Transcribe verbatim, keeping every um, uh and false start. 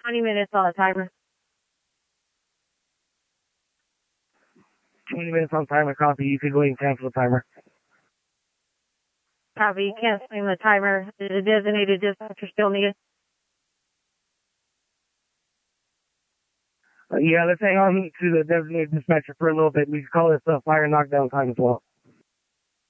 twenty minutes on the timer. twenty minutes on timer, copy. You could go ahead and cancel the timer. Copy, canceling the timer. Is a designated dispatcher still needed? Uh, yeah, let's hang on to the designated dispatcher for a little bit. We can call this uh, fire knockdown time as well.